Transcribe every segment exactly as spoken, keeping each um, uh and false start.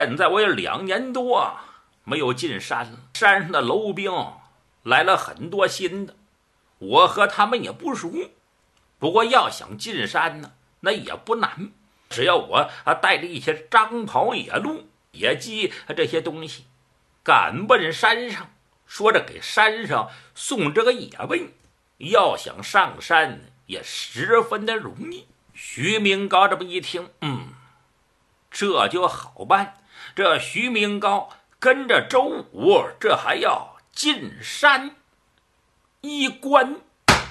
现在我有两年多没有进山了，山上的楼兵来了很多新的，我和他们也不熟。不过要想进山呢，那也不难，只要我带着一些张袍野鹿、野鸡这些东西，赶奔山上，说着给山上送这个野味，要想上山也十分的容易。徐明高这么一听，嗯，这就好办。这徐明高跟着周武，这还要进山一关。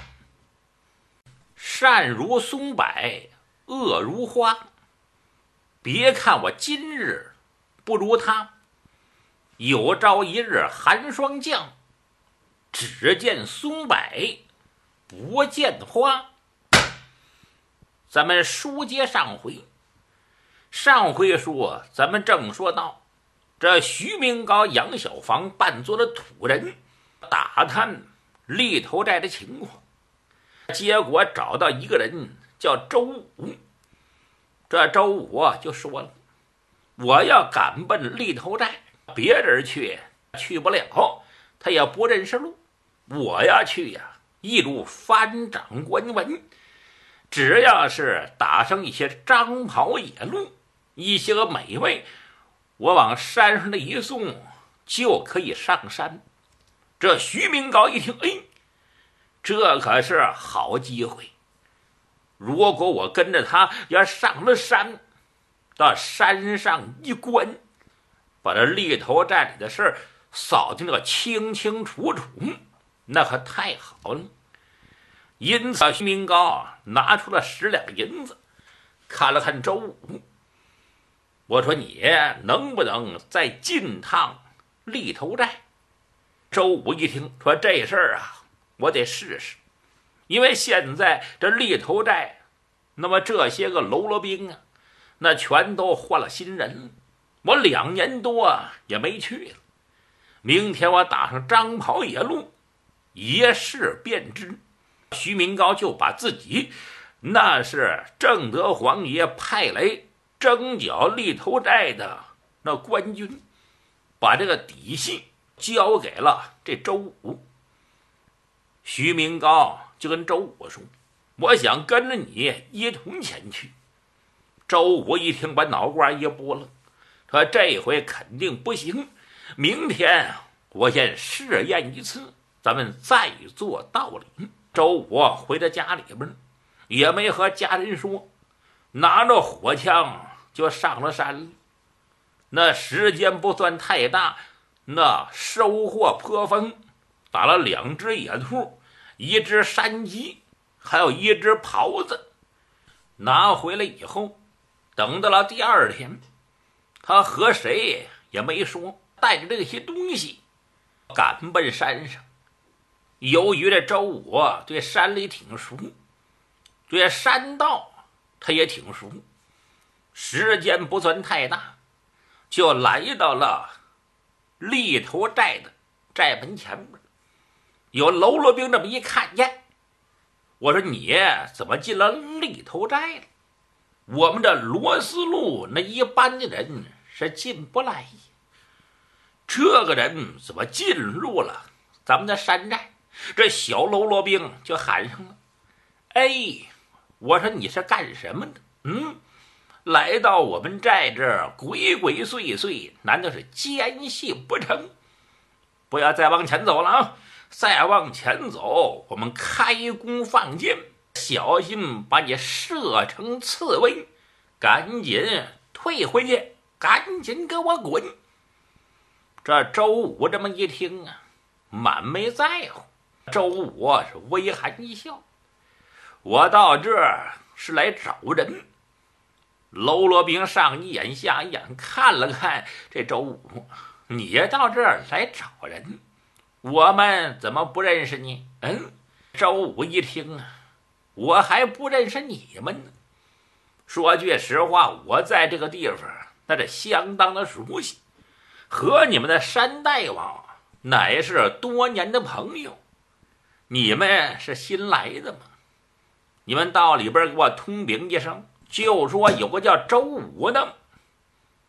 善如松柏，恶如花。别看我今日不如他，有朝一日寒霜降，只见松柏不见花。咱们书接上回，上回说咱们正说到，这徐明高、杨小房扮作了土人，打探立头寨的情况，结果找到一个人叫周武。这周武就说了，我要赶奔立头寨，别人去去不了，他也不认识路，我要去呀，一路翻掌观文，只要是打上一些张袍野鹿，一些个美味，我往山上的一送，就可以上山。这徐明高一听，哎，这可是好机会，如果我跟着他要上了山，到山上一关，把这立头寨里的事儿扫清个清清楚楚，那可太好了。因此徐明高拿出了十两银子，看了看周武，我说你能不能再进趟立头寨？周武一听说这事儿啊，我得试试，因为现在这立头寨，那么这些个喽啰兵啊，那全都换了新人了，我两年多也没去了。明天我打上张袍野鹿，一试便知。徐明高就把自己那是正德皇爷派来征剿立头寨的那官军，把这个底细交给了这周武。徐明高就跟周武说，我想跟着你一同前去。周武一听，把脑瓜一拨了，说这回肯定不行，明天我先试验一次，咱们再做道理。周武回到家里边，也没和家人说，拿着火枪就上了山了。那时间不算太大，那收获颇丰，打了两只野兔，一只山鸡，还有一只狍子。拿回来以后，等到了第二天，他和谁也没说，带着这些东西赶奔山上。由于这周武对山里挺熟，对山道他也挺熟，时间不算太大，就来到了立头寨的寨门前面。有喽啰兵这么一看见，我说你怎么进了立头寨了？我们这罗斯路那一般的人是进不来，这个人怎么进入了咱们的山寨？这小喽啰兵就喊上了，哎，我说你是干什么的？嗯，来到我们寨这儿鬼鬼祟祟，难道是奸细不成？不要再往前走了啊！再往前走，我们开弓放箭，小心把你射成刺猬！赶紧退回去，赶紧给我滚！这周武这么一听啊，满没在乎。周武是微含一笑，我到这儿是来找人。喽啰兵上一眼下一眼看了看这周武，你到这儿来找人，我们怎么不认识你？嗯，周武一听啊，我还不认识你们呢。说句实话，我在这个地方那是相当的熟悉，和你们的山大王乃是多年的朋友。你们是新来的吗？你们到里边给我通禀一声，就说有个叫周武的，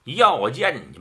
要见你